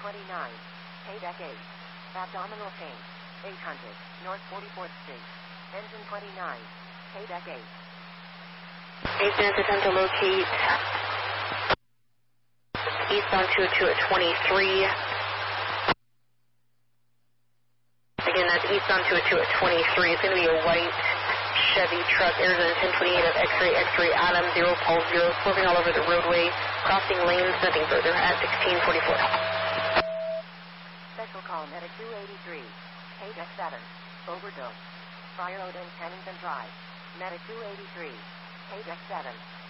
29. Payback 8. Abdominal pain. 800. North 44th Street. Engine 29. Payback 8. Agent attempt to locate eastbound 202 at 23. Again, that's eastbound 202 at 23. It's going to be a white Chevy truck, Arizona 1028 of X-ray, X-ray, Adam, 0, Paul 0, swerving all over the roadway, crossing lanes, nothing further at 1644. Special call, medic 283. Payback 7. Overdose. Fire Road and Pennington Drive. Medic 283. Payback 7.